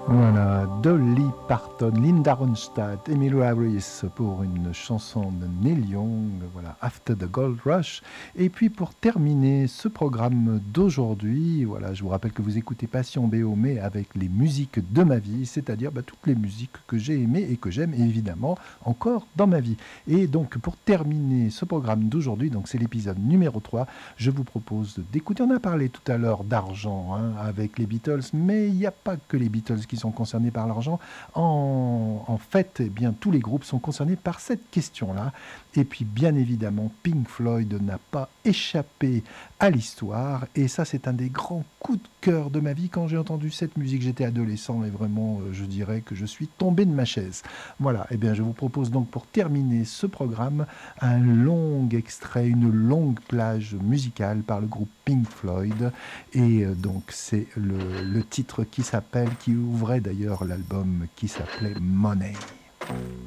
Voilà, Dolly Parton, Linda Ronstadt, Emmylou Harris pour une chanson de Neil Young, voilà, After the Gold Rush. Et puis pour terminer ce programme d'aujourd'hui, voilà, je vous rappelle que vous écoutez Passion BO, mais avec les musiques de ma vie, c'est-à-dire toutes les musiques que j'ai aimées et que j'aime évidemment encore dans ma vie. Et donc pour terminer ce programme d'aujourd'hui, donc c'est l'épisode numéro 3, je vous propose d'écouter, on a parlé tout à l'heure d'argent avec les Beatles, mais il n'y a pas que les Beatles qui sont concernés par l'argent. En fait, eh bien, tous les groupes sont concernés par cette question-là. Et puis, bien évidemment, Pink Floyd n'a pas échappé à l'histoire. Et ça, c'est un des grands coups de cœur de ma vie. Quand j'ai entendu cette musique, j'étais adolescent et vraiment, je dirais que je suis tombé de ma chaise. Voilà, eh bien, je vous propose donc pour terminer ce programme un long extrait, une longue plage musicale par le groupe Pink Floyd. Et donc, c'est le titre qui s'appelle, qui ouvrait d'ailleurs l'album qui s'appelait Money.